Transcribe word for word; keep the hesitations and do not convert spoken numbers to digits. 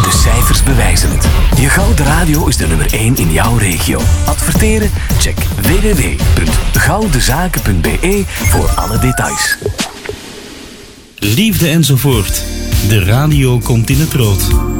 De cijfers bewijzen het. Je gouden radio is de nummer één in jouw regio. Adverteren? Check w w w punt goudenzaken punt b e voor alle details. Liefde enzovoort. De radio komt in het rood.